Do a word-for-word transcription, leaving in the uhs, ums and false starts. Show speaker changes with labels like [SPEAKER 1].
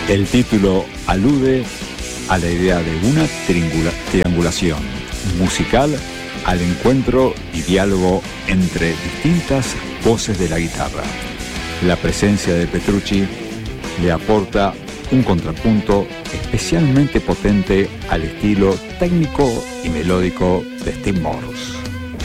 [SPEAKER 1] El título alude a la idea de una triangula- triangulación musical al encuentro y diálogo entre distintas voces de la guitarra. La presencia de Petrucci le aporta un contrapunto especialmente potente al estilo técnico y melódico de Steve Morse.